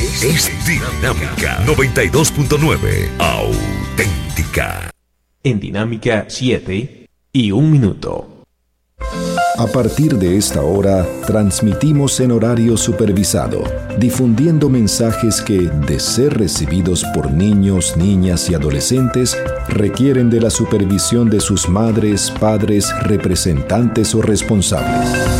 es Dinámica 92.9, auténtica. En Dinámica 7 y 1 minuto. A partir de esta hora, transmitimos en horario supervisado, difundiendo mensajes que, de ser recibidos por niños, niñas y adolescentes, requieren de la supervisión de sus madres, padres, representantes o responsables.